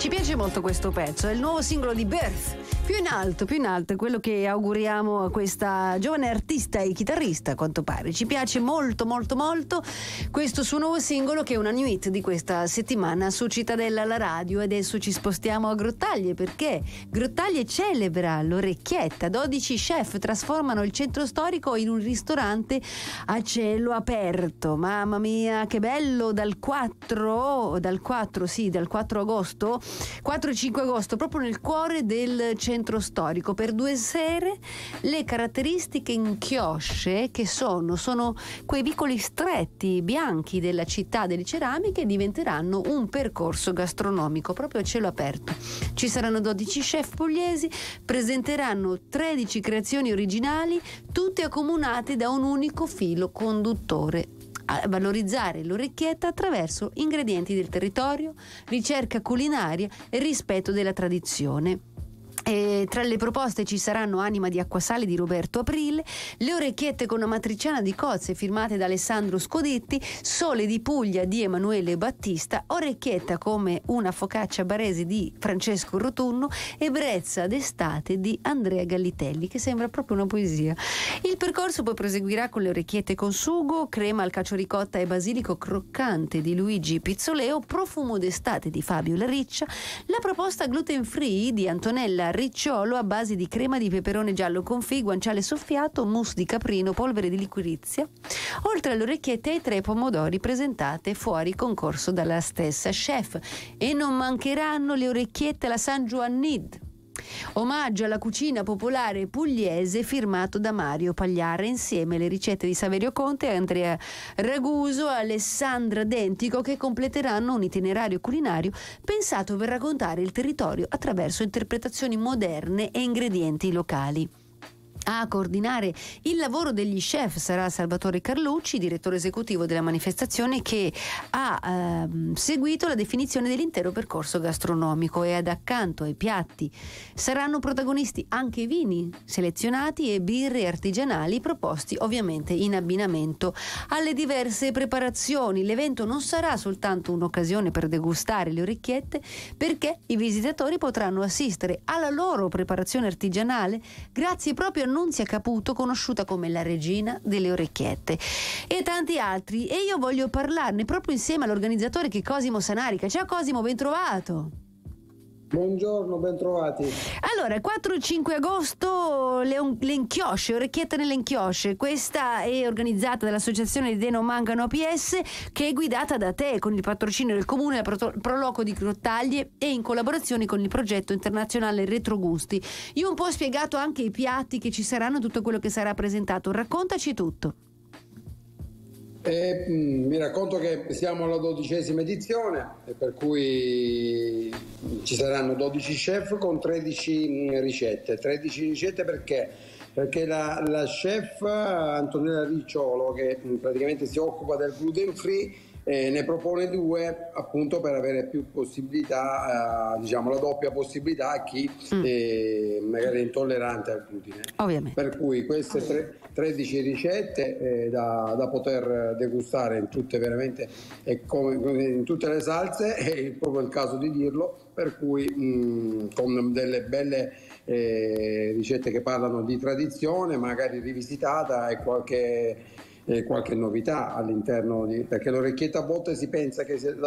Ci piace molto questo pezzo, è il nuovo singolo di Birth. Più in alto, è quello che auguriamo a questa giovane artista e chitarrista, a quanto pare. Ci piace molto questo suo nuovo singolo, che è una new hit di questa settimana su Cittadella alla radio. Adesso ci spostiamo a Grottaglie, perché Grottaglie celebra l'orecchietta. 12 chef trasformano il centro storico in un ristorante a cielo aperto. Mamma mia, che bello! Dal 4 agosto, 4 e 5 agosto, proprio nel cuore del centro storico, per 2 sere. Le caratteristiche inchiosce, che sono quei vicoli stretti bianchi della città delle ceramiche, diventeranno un percorso gastronomico proprio a cielo aperto. Ci saranno 12 chef pugliesi, presenteranno 13 creazioni originali, tutte accomunate da un unico filo conduttore: a valorizzare l'orecchietta attraverso ingredienti del territorio, ricerca culinaria e rispetto della tradizione. E tra le proposte ci saranno Anima di acquasale di Roberto Aprile, le orecchiette con amatriciana di cozze firmate da Alessandro Scodetti, Sole di Puglia di Emanuele Battista, orecchietta come una focaccia barese di Francesco Rotunno e brezza d'estate di Andrea Gallitelli, che sembra proprio una poesia. Il percorso poi proseguirà con le orecchiette con sugo, crema al cacio ricotta e basilico croccante di Luigi Pizzoleo, profumo d'estate di Fabio Lariccia, la proposta gluten free di Antonella Ricciolo a base di crema di peperone giallo confit, guanciale soffiato, mousse di caprino, polvere di liquirizia, oltre alle orecchiette e ai 3 pomodori presentate fuori concorso dalla stessa chef. E non mancheranno le orecchiette alla San Giovannid, omaggio alla cucina popolare pugliese firmato da Mario Pagliara, insieme alle ricette di Saverio Conte, Andrea Raguso, Alessandra Dentico, che completeranno un itinerario culinario pensato per raccontare il territorio attraverso interpretazioni moderne e ingredienti locali. A coordinare il lavoro degli chef sarà Salvatore Carlucci, direttore esecutivo della manifestazione, che ha seguito la definizione dell'intero percorso gastronomico, e accanto ai piatti saranno protagonisti anche vini selezionati e birre artigianali proposti ovviamente in abbinamento alle diverse preparazioni. L'evento non sarà soltanto un'occasione per degustare le orecchiette, perché i visitatori potranno assistere alla loro preparazione artigianale grazie proprio a Nunzia Caputo, conosciuta come la regina delle orecchiette, e tanti altri. E io voglio parlarne proprio insieme all'organizzatore, che è Cosimo Sanarica. Ciao Cosimo, ben trovato. Buongiorno, ben trovati. Allora, 4 e 5 agosto le inchiosce, orecchiette nelle inchiosce. Questa è organizzata dall'associazione di Non Mancano APS, che è guidata da te, con il patrocinio del comune, la Proloco di Grottaglie, e in collaborazione con il progetto internazionale Retrogusti. Io ho un po' spiegato anche i piatti che ci saranno, tutto quello che sarà presentato. Raccontaci tutto. Vi racconto che siamo alla 12ª edizione, per cui ci saranno 12 chef con 13 ricette. 13 ricette perché la chef Antonella Ricciolo, che praticamente si occupa del gluten free, ne propone 2 appunto per avere più possibilità, diciamo la doppia possibilità a chi magari è intollerante al glutine. Ovviamente. Per cui queste 13 ricette da poter degustare in tutte, veramente, come in tutte le salse, è proprio il caso di dirlo, per cui con delle belle ricette che parlano di tradizione, magari rivisitata, e qualche novità all'interno perché l'orecchietta a volte si pensa che